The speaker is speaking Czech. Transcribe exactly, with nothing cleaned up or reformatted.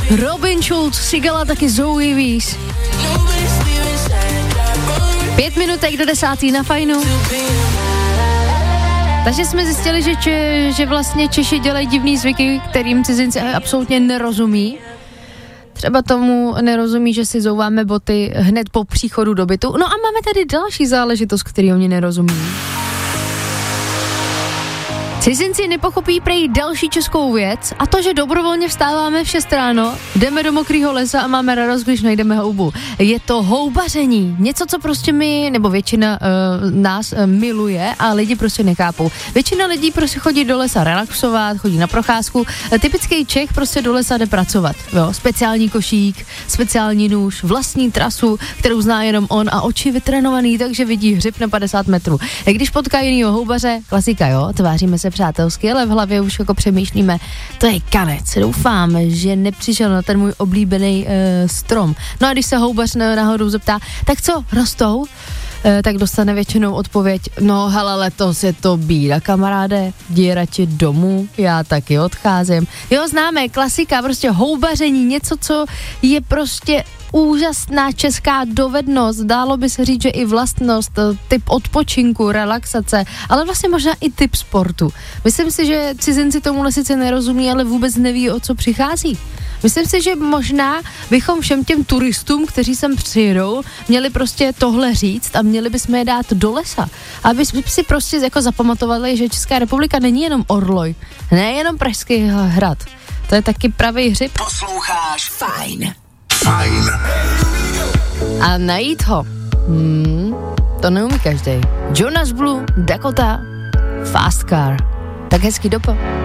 Robin Schulz, Sigala, taky Zoe Wees. Pět minutek do desátý na Fajnu. Takže jsme zjistili, že, če, že vlastně Češi dělají divný zvyky, kterým cizinci absolutně nerozumí. Třeba tomu nerozumí, že si zouváme boty hned po příchodu do bytu. No a máme tady další záležitost, který oni nerozumí. Cizinci nepochopí prej další českou věc a to, že dobrovolně vstáváme v šest ráno, jdeme do mokrýho lesa a máme radost, když najdeme houbu. Je to houbaření. Něco, co prostě my, nebo většina uh, nás uh, miluje a lidi prostě nechápou. Většina lidí prostě chodí do lesa relaxovat, chodí na procházku. Typický Čech prostě do lesa jde pracovat. Jo? Speciální košík, speciální nůž, vlastní trasu, kterou zná jenom on a oči vytrénovaný, takže vidí hřib na padesát metrů. Když potká jinýho houbaře, klasika, jo, tváříme se přátelsky, ale v hlavě už jako přemýšlíme, to je kanec, doufám, že nepřišel na ten můj oblíbený uh, strom. No a když se houbař náhodou zeptá, tak co, rostou? Uh, tak dostane většinou odpověď, no hele, letos je to bída, kamaráde, jdi radši domů, já taky odcházím. Jo, známe, klasika, prostě houbaření, něco, co je prostě úžasná česká dovednost, dálo by se říct, že i vlastnost, typ odpočinku, relaxace, ale vlastně možná i typ sportu. Myslím si, že cizinci tomuhle sice nerozumí, ale vůbec neví, o co přichází. Myslím si, že možná bychom všem těm turistům, kteří sem přijedou, měli prostě tohle říct a měli bychom je dát do lesa. Aby si prostě jako zapamatovali, že Česká republika není jenom Orloj, nejenom Pražský hrad. To je taky pravý hřib. Posloucháš Fajn. Fajn. A najít ho, hmm, to neumí každý. Jonas Blue, Dakota, Fast Car. Tak hezký dopo.